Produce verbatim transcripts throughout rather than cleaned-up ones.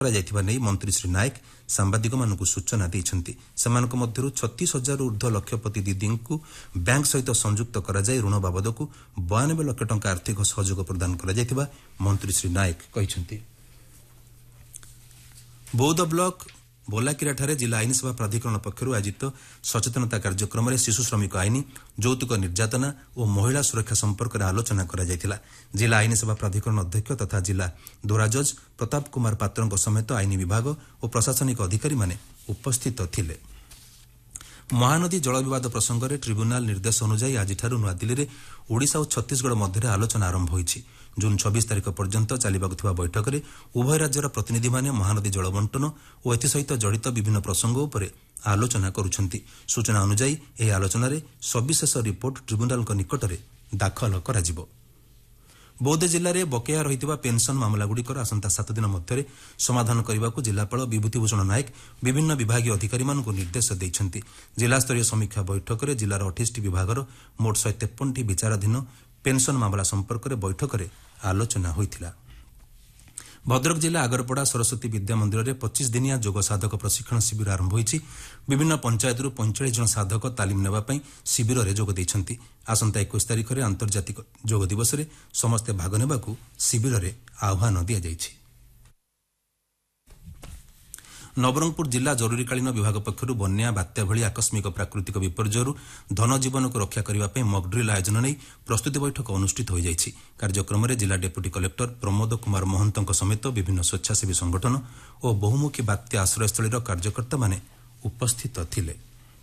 मंत्री श्री नायक सांबादिक मानक सूचना देइछन्ति। सेमानक मध्यरु छत्तीस हजार ऊर्ध्व लक्षपति दीदी को बैंक सहित संयुक्त कराई ऋण बाबदक बयानबे लाख टंका आर्थिक सहयोग प्रदान करा मंत्री श्री नायक कहिछन्ति। बौद्ध ब्लॉक बोलाकिराठारे जिला आईन सेवा प्राधिकरण पक्षर आयोजित सचेतनता कार्यक्रम में शिशु श्रमिक आईन यौतुक निर्यातना और महिला सुरक्षा संपर्क में आलोचना करा जायतिला। जिला आईन सेवा प्राधिकरण अध्यक्ष तथा जिला दोरा जज प्रताप कुमार पात्र समेत आईन विभाग और प्रशासनिक अधिकारी माने उपस्थित थिले। महानदी जल विवाद प्रसंग में ट्रिब्यूनाल निर्देश अनुसार आज नुआदिल्ली में ओडिशा और छत्तीसगढ़ मध्य आलोचना आरंभ होईछि। जून छब्बीस तारिख पर्यंत चलिबाकुଥିବା बैठक में उभय राज्यर प्रतिनिधि माने महानदी जल बंटन और एसहित जड़ित विभिन्न प्रसंग उपर आलोचना करुछन्ति। सूचना अनुसार यह आलोचना सविशेष रिपोर्ट ट्रिब्यूनाल निकट में दाखल कराजिबो। बौद्ध जिले में बकेया रही पेंशन मामलागुड़िकर आसंता सात दिन मध्य समाधान करने को जिलापाल विभूतिभूषण नायक विभिन्न विभागीय अधिकारी निर्देश देइछन्ति। जिलास्तरीय समीक्षा बैठक में जिलार अठाईस विभागर मोट शहे तेपन टी विचाराधीन पेंशन मामला संपर्क में बैठक में आलोचना होइथिला। भद्रक जिला आगरपड़ा सरस्वती विद्या मंदिर में पच्चीस दिनिया योग साधक प्रशिक्षण शिविर आरंभ होईछि। विभिन्न पंचायतरू पैंचाश जन साधक तालीम नेबापई शिविर में जोग देइछन्ति। आसंता इक्कीस तारिख में अंतर्जातिक योग दिवस में समस्ते भाग नेबाकू शिविर में आह्वान दिया जाइछि। नवरंगपुर जिला जरूरीकालीन विभाग पक्षर बन्या बात्या भली आकस्मिक प्राकृतिक विपर्ययरू धनजीवन को रक्षा करने मकड्रिल आयोजन नहीं प्रस्तुति बैठक अनुष्ठित हो जाइछि। कार्यक्रम में जिला डेप्यूटी कलेक्टर प्रमोद कुमार महंत समेत विभिन्न स्वेच्छासेवी संगठन और बहुमुखी बात्या आश्रयस्थल कार्यकर्ता माने उपस्थित थिले।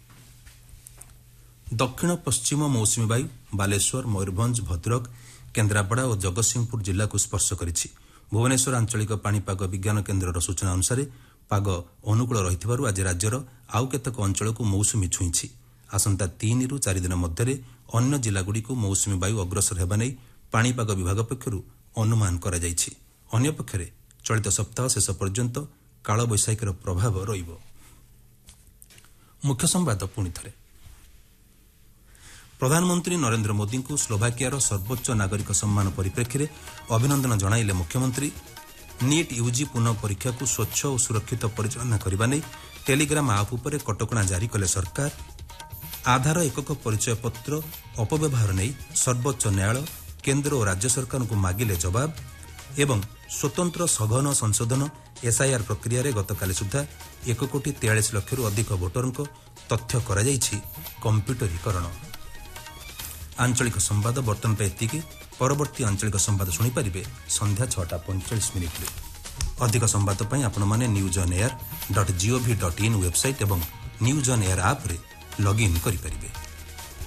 दक्षिण पश्चिम मौसुमी वायु बालेश्वर मयूरभंज भद्रक केन्द्रापड़ा और जगतसिंहपुर जिला को स्पर्श करिछि। भुवनेश्वर आंचलिक पाणीपाग विज्ञान केन्द्रर सूचना अनुसार पाग अनुकूल रही आज राज्यर आउ केतक अंचल को मौसुमी छुईछि। आसंता तीन रु चार दिन मध्य अन्य जिलागुड़ी को मौसुमी वायु अग्रसर हेबा नै पाणीपाग विभाग पक्षरु अनुमान करा जाइछि। अन्य पक्षरे चलित सप्ताह शेष पर्यंत काल बैशाखीर प्रभाव रहिबो। मुख्य संवाद पुणी थरे। प्रधानमंत्री नरेंद्र मोदी को स्लोभाकियार सर्वोच्च नागरिक सम्मान परिप्रेक्षी में अभिनंदन जणाइले मुख्यमंत्री। नीट यूजी पुनः परीक्षा को स्वच्छ और सुरक्षित परिचालना करने नहीं टेलीग्राम आप उपर कटकणा जारी कले सरकार। आधार एकक परिचय पत्र अपव्यवहार नहीं सर्वोच्च न्यायालय केंद्र और राज्य सरकार को मागिले जवाब। एवं स्वतंत्र सघन संशोधन एसआईआर प्रक्रिया रे गतकाली सुधा एक कोटी तेयालीस लक्ष अधिक भोटर तथ्य कराଯାଇଛି कंप्यूटरीकरण। आंचलिक संवाद बर्तन पे एतिकी। परवर्ती आंचलिक संवाद शुणिपारे संध्या छटा पैंतालीस मिनिट। अधिक संवाद पर आपण मैंने news on air dot gov dot in website और न्यूज ऑन एयर आप लगइन करें।